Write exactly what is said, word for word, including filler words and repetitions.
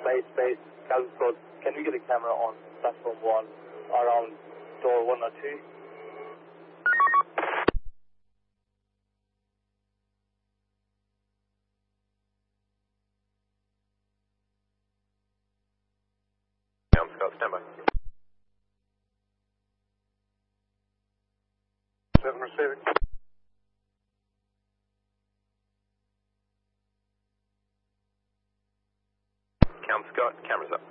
Space, space, Calvin Scott, can we get a camera on platform one around door one or two? Calvin Scott, stand by. Seven receiving. Calvin Scott, cameras up.